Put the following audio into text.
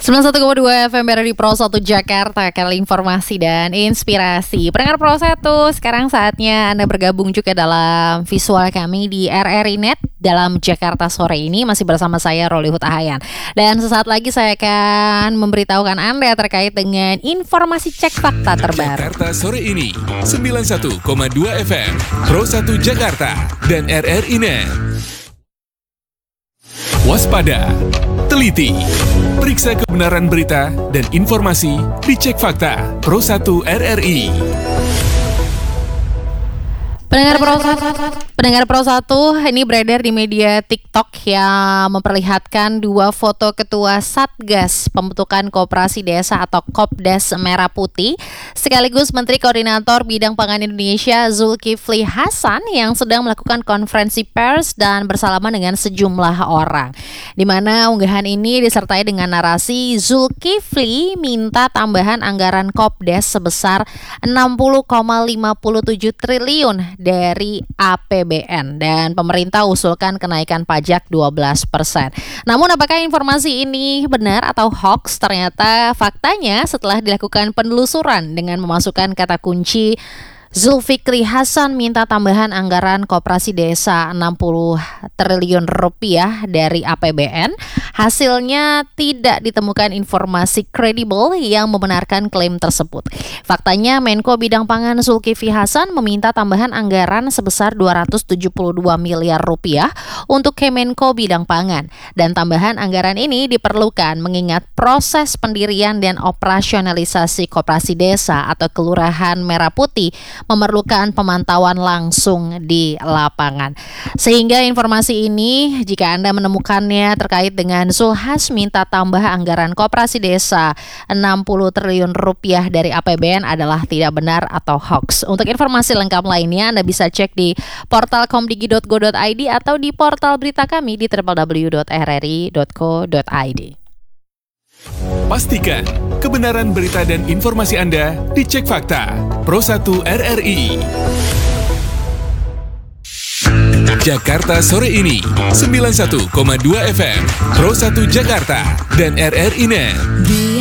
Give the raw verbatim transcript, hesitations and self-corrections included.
sembilan puluh satu koma dua F M di Pro satu Jakarta, kali informasi dan inspirasi. Pendengar Pro satu, sekarang saatnya Anda bergabung juga dalam visual kami di R R I Net dalam Jakarta sore ini. Masih bersama saya Roli Hutahayan. Dan sesaat lagi saya akan memberitahukan Anda terkait dengan informasi cek fakta terbaru. Jakarta sore ini sembilan puluh satu koma dua F M Pro satu Jakarta dan R R I Net. Waspada, teliti, periksa kebenaran berita dan informasi, dicek fakta. Pro satu R R I. Pendengar Pro satu, pendengar Pro satu, ini beredar di media TikTok yang memperlihatkan dua foto ketua Satgas Pembentukan Koperasi Desa atau Kopdes Merah Putih sekaligus Menteri Koordinator Bidang Pangan Indonesia Zulkifli Hasan yang sedang melakukan konferensi pers dan bersalaman dengan sejumlah orang. Di mana unggahan ini disertai dengan narasi Zulkifli minta tambahan anggaran Kopdes sebesar enam puluh koma lima tujuh triliun dari A P B N dan pemerintah usulkan kenaikan pajak dua belas persen. Namun apakah informasi ini benar atau hoax? Ternyata faktanya setelah dilakukan penelusuran dengan memasukkan kata kunci Zulkifli Hasan minta tambahan anggaran koperasi desa enam puluh triliun rupiah dari A P B N. Hasilnya tidak ditemukan informasi kredibel yang membenarkan klaim tersebut. Faktanya Menko Bidang Pangan Zulkifli Hasan meminta tambahan anggaran sebesar dua ratus tujuh puluh dua miliar rupiah untuk Kemenko Bidang Pangan. Dan tambahan anggaran ini diperlukan mengingat proses pendirian dan operasionalisasi koperasi desa atau kelurahan Merah Putih memerlukan pemantauan langsung di lapangan. Sehingga informasi ini jika Anda menemukannya terkait dengan Zulhas minta tambah anggaran koperasi desa enam puluh triliun rupiah dari A P B N adalah tidak benar atau hoax. Untuk informasi lengkap lainnya Anda bisa cek di portal komdigi dot go dot i d atau di portal berita kami di w w w dot r r i dot co dot i d. Pastikan kebenaran berita dan informasi Anda dicek fakta. Pro satu R R I. Jakarta sore ini sembilan puluh satu koma dua F M Pro satu Jakarta dan R R I Net.